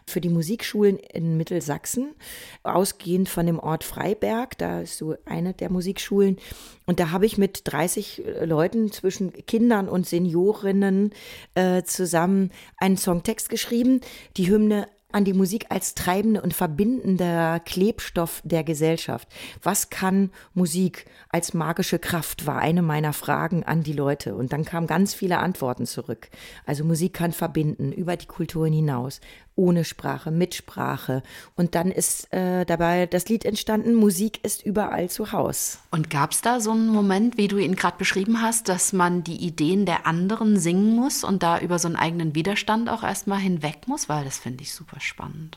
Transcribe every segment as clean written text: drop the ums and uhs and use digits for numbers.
für die Musikschulen in Mittelsachsen, ausgehend von dem Ort Freiberg, da ist so eine der Musikschulen. Und da habe ich mit 30 Leuten zwischen Kindern und Seniorinnen zusammen einen Songtext geschrieben, die Hymne an die Musik als treibende und verbindender Klebstoff der Gesellschaft. Was kann Musik als magische Kraft, war eine meiner Fragen an die Leute. Und dann kamen ganz viele Antworten zurück. Also Musik kann verbinden, über die Kulturen hinaus, ohne Sprache, mit Sprache. Und dann ist dabei das Lied entstanden, Musik ist überall zu Haus. Und gab es da so einen Moment, wie du ihn gerade beschrieben hast, dass man die Ideen der anderen singen muss und da über so einen eigenen Widerstand auch erstmal hinweg muss? Weil das finde ich super spannend.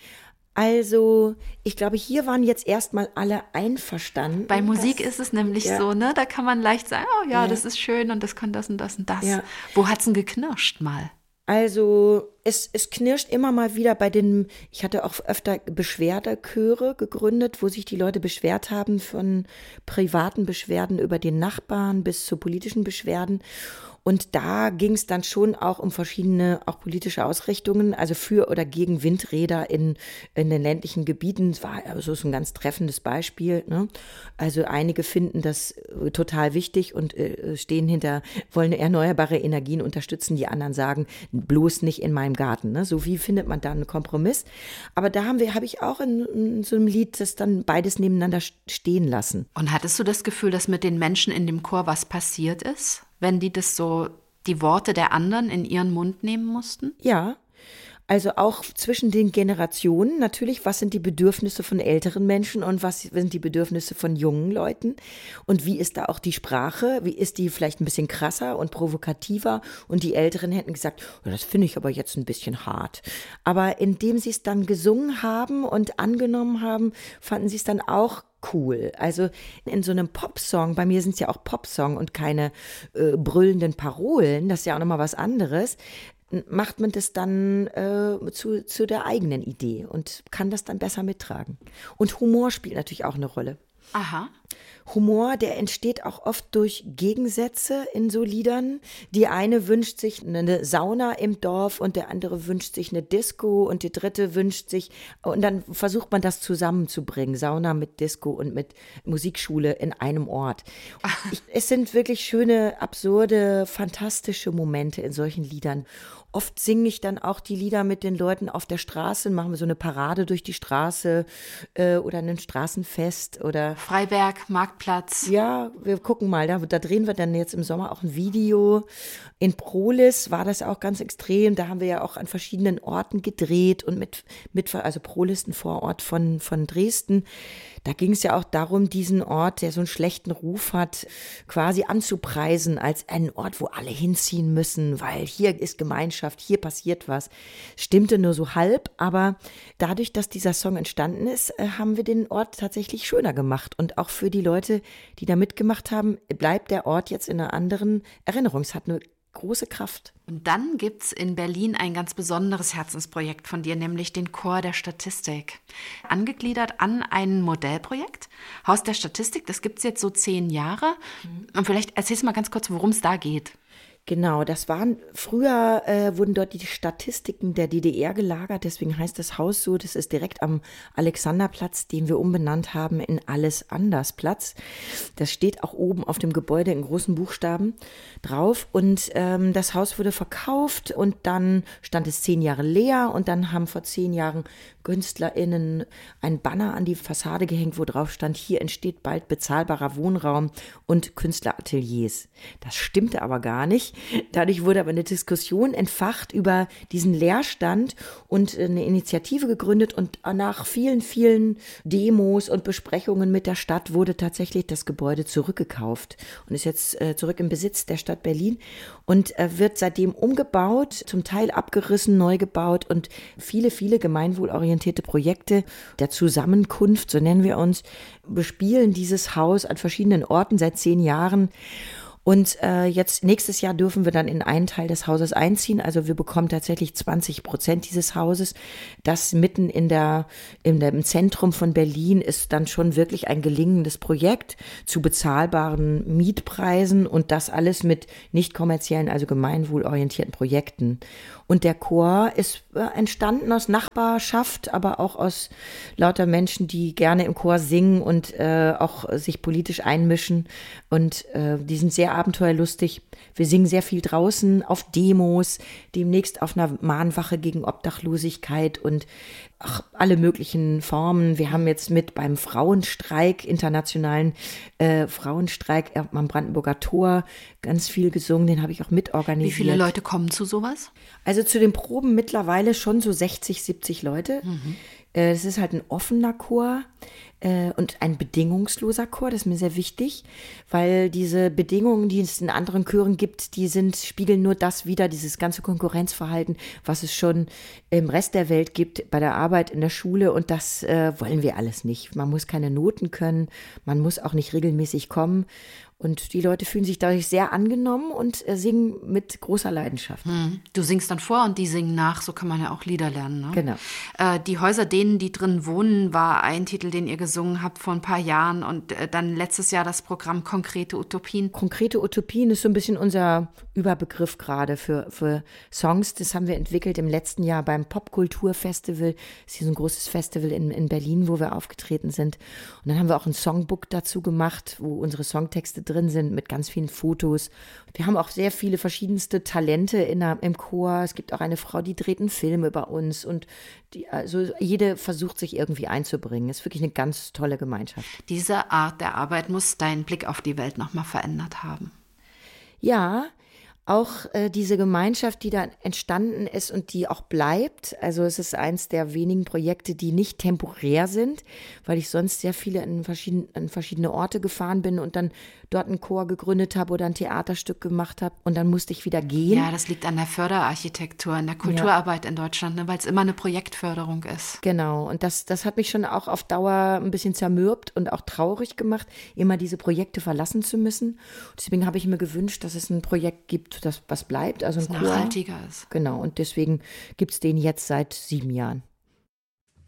Also, ich glaube, hier waren jetzt erstmal alle einverstanden. Bei Musik ist es nämlich so, ne? Da kann man leicht sagen, oh ja, das ist schön und das kann das und das und das. Ja. Wo hat's denn geknirscht mal? Also es knirscht immer mal wieder ich hatte auch öfter Beschwerdechöre gegründet, wo sich die Leute beschwert haben, von privaten Beschwerden über den Nachbarn bis zu politischen Beschwerden. Und da ging es dann schon auch um verschiedene, auch politische Ausrichtungen, also für oder gegen Windräder in den ländlichen Gebieten. Es war also so ein ganz treffendes Beispiel, ne? Also einige finden das total wichtig und wollen erneuerbare Energien unterstützen. Die anderen sagen, bloß nicht in meinem Garten, ne? So wie findet man da einen Kompromiss? Aber da habe ich auch in so einem Lied das dann beides nebeneinander stehen lassen. Und hattest du das Gefühl, dass mit den Menschen in dem Chor was passiert ist, wenn die die Worte der anderen in ihren Mund nehmen mussten? Ja, also auch zwischen den Generationen natürlich, was sind die Bedürfnisse von älteren Menschen und was sind die Bedürfnisse von jungen Leuten und wie ist da auch die Sprache, wie ist die vielleicht ein bisschen krasser und provokativer und die Älteren hätten gesagt, oh, das finde ich aber jetzt ein bisschen hart. Aber indem sie es dann gesungen haben und angenommen haben, fanden sie es dann auch cool. Also in so einem Popsong, bei mir sind es ja auch Popsong und keine brüllenden Parolen, das ist ja auch nochmal was anderes, macht man das dann zu der eigenen Idee und kann das dann besser mittragen. Und Humor spielt natürlich auch eine Rolle. Aha. Humor, der entsteht auch oft durch Gegensätze in so Liedern. Die eine wünscht sich eine Sauna im Dorf und der andere wünscht sich eine Disco und die dritte wünscht sich, und dann versucht man das zusammenzubringen, Sauna mit Disco und mit Musikschule in einem Ort. Es sind wirklich schöne, absurde, fantastische Momente in solchen Liedern. Oft singe ich dann auch die Lieder mit den Leuten auf der Straße, machen wir so eine Parade durch die Straße oder ein Straßenfest oder Freiberg, Marktplatz. Ja, wir gucken mal, da drehen wir dann jetzt im Sommer auch ein Video. In Prohlis war das auch ganz extrem, da haben wir ja auch an verschiedenen Orten gedreht und also Prohlis, ein Vorort von Dresden. Da ging es ja auch darum, diesen Ort, der so einen schlechten Ruf hat, quasi anzupreisen als einen Ort, wo alle hinziehen müssen, weil hier ist Gemeinschaft, hier passiert was. Stimmte nur so halb, aber dadurch, dass dieser Song entstanden ist, haben wir den Ort tatsächlich schöner gemacht. Und auch für die Leute, die da mitgemacht haben, bleibt der Ort jetzt in einer anderen Erinnerung. Es hat eine große Kraft. Und dann gibt's in Berlin ein ganz besonderes Herzensprojekt von dir, nämlich den Chor der Statistik. Angegliedert an ein Modellprojekt, Haus der Statistik, das gibt's jetzt so 10 Jahre. Und vielleicht erzählst du mal ganz kurz, worum es da geht. Genau, früher wurden dort die Statistiken der DDR gelagert, deswegen heißt das Haus so, das ist direkt am Alexanderplatz, den wir umbenannt haben in Alles-Anders-Platz. Das steht auch oben auf dem Gebäude in großen Buchstaben drauf und das Haus wurde verkauft und dann stand es 10 Jahre leer und dann haben vor 10 Jahren KünstlerInnen ein Banner an die Fassade gehängt, wo drauf stand, hier entsteht bald bezahlbarer Wohnraum und Künstlerateliers. Das stimmte aber gar nicht. Dadurch wurde aber eine Diskussion entfacht über diesen Leerstand und eine Initiative gegründet und nach vielen, vielen Demos und Besprechungen mit der Stadt wurde tatsächlich das Gebäude zurückgekauft und ist jetzt zurück im Besitz der Stadt Berlin und wird seitdem umgebaut, zum Teil abgerissen, neu gebaut und viele, viele gemeinwohlorientierte Projekte der Zusammenkunft, so nennen wir uns, bespielen dieses Haus an verschiedenen Orten seit 10 Jahren. Und jetzt nächstes Jahr dürfen wir dann in einen Teil des Hauses einziehen. Also wir bekommen tatsächlich 20% dieses Hauses. Das mitten im Zentrum von Berlin ist dann schon wirklich ein gelingendes Projekt zu bezahlbaren Mietpreisen und das alles mit nicht kommerziellen, also gemeinwohlorientierten Projekten. Und der Chor ist entstanden aus Nachbarschaft, aber auch aus lauter Menschen, die gerne im Chor singen und auch sich politisch einmischen. Und die sind sehr abenteuerlustig. Wir singen sehr viel draußen auf Demos, demnächst auf einer Mahnwache gegen Obdachlosigkeit und alle möglichen Formen. Wir haben jetzt mit beim Frauenstreik, internationalen Frauenstreik am Brandenburger Tor ganz viel gesungen. Den habe ich auch mitorganisiert. Wie viele Leute kommen zu sowas? Also zu den Proben mittlerweile schon so 60, 70 Leute. Es ist halt ein offener Chor und ein bedingungsloser Chor, das ist mir sehr wichtig, weil diese Bedingungen, die es in anderen Chören gibt, spiegeln nur das wider, dieses ganze Konkurrenzverhalten, was es schon im Rest der Welt gibt, bei der Arbeit, in der Schule, und das wollen wir alles nicht. Man muss keine Noten können, man muss auch nicht regelmäßig kommen. Und die Leute fühlen sich dadurch sehr angenommen und singen mit großer Leidenschaft. Du singst dann vor und die singen nach, so kann man ja auch Lieder lernen. Ne? Genau. Die Häuser, denen die drin wohnen, war ein Titel, den ihr gesungen habt vor ein paar Jahren, und dann letztes Jahr das Programm Konkrete Utopien. Konkrete Utopien ist so ein bisschen unser Überbegriff gerade für Songs. Das haben wir entwickelt im letzten Jahr beim Popkulturfestival. Das ist hier so ein großes Festival in Berlin, wo wir aufgetreten sind. Und dann haben wir auch ein Songbook dazu gemacht, wo unsere Songtexte drin sind mit ganz vielen Fotos. Wir haben auch sehr viele verschiedenste Talente im Chor. Es gibt auch eine Frau, die dreht einen Film über uns, und also jede versucht sich irgendwie einzubringen. Es ist wirklich eine ganz tolle Gemeinschaft. Diese Art der Arbeit muss deinen Blick auf die Welt nochmal verändert haben. Ja, auch diese Gemeinschaft, die da entstanden ist und die auch bleibt. Also es ist eins der wenigen Projekte, die nicht temporär sind, weil ich sonst sehr viele an verschiedene Orte gefahren bin und dann dort einen Chor gegründet habe oder ein Theaterstück gemacht habe und dann musste ich wieder gehen. Ja, das liegt an der Förderarchitektur, an der Kulturarbeit in Deutschland, ne, weil es immer eine Projektförderung ist. Genau, und das hat mich schon auch auf Dauer ein bisschen zermürbt und auch traurig gemacht, immer diese Projekte verlassen zu müssen. Deswegen habe ich mir gewünscht, dass es ein Projekt gibt, das was bleibt, also ein Chor. Nachhaltiger ist. Genau, und deswegen gibt es den jetzt seit 7 Jahren.